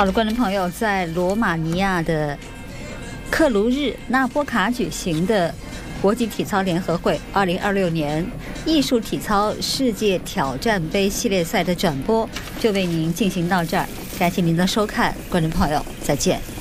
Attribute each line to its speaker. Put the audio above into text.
Speaker 1: 好的，观众朋友，在罗马尼亚的克卢日纳波卡举行的国际体操联合会2026年艺术体操世界挑战杯系列赛的转播就为您进行到这儿，感谢您的收看，观众朋友，再见。